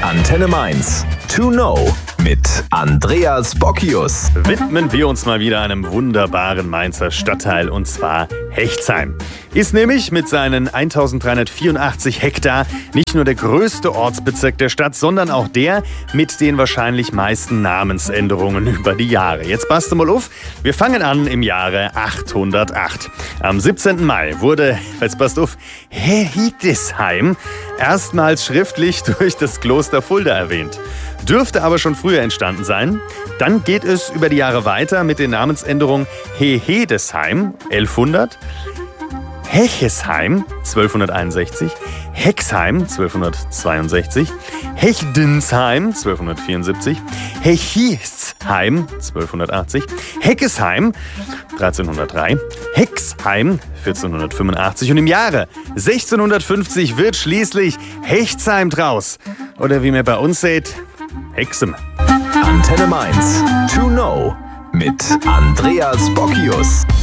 Antenne Mainz. To know mit Andreas Bockius. Widmen wir uns mal wieder einem wunderbaren Mainzer Stadtteil, und zwar Hechtsheim. Ist nämlich mit seinen 1384 Hektar nicht nur der größte Ortsbezirk der Stadt, sondern auch der mit den wahrscheinlich meisten Namensänderungen über die Jahre. Jetzt passt mal auf, wir fangen an im Jahre 808. Am 17. Mai wurde, jetzt passt auf, Hildesheim erstmals schriftlich durch das Kloster Fulda erwähnt. Dürfte aber schon früher entstanden sein. Dann geht es über die Jahre weiter mit den Namensänderungen Hehedesheim 1100, Hechesheim 1261, Hexheim 1262, Hechdensheim 1274, Hechisheim 1280, Heckesheim 1303, Hexheim 1485 und im Jahre 1650 wird schließlich Hechtsheim draus. Oder wie man bei uns sagt, Hexem. Antenne Mainz. To know mit Andreas Bockius.